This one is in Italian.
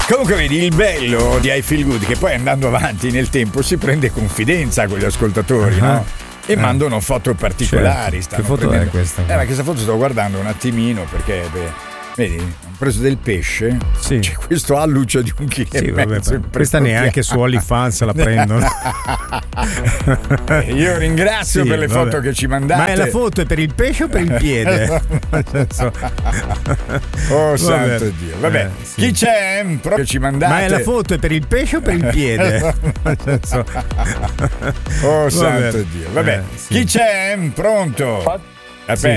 Comunque vedi, il bello di I Feel Good che poi andando avanti nel tempo si prende confidenza con gli ascoltatori, no? E mandano foto particolari. Certo. Che foto è questa? Ma questa foto sto guardando un attimino perché vedi, ho preso del pesce. Sì. C'è questo alluce di 1,5 kg. Sì, questa neanche su OnlyFans la prendono. Io ringrazio per le foto che ci mandate. Ma è la foto è per il pesce o per il piede? Oh santo Dio. Vabbè, sì. chi c'è? Che ci mandate? Ma è la foto è per il pesce o per il piede? Oh santo Dio. Vabbè, sì. chi c'è? Pronto?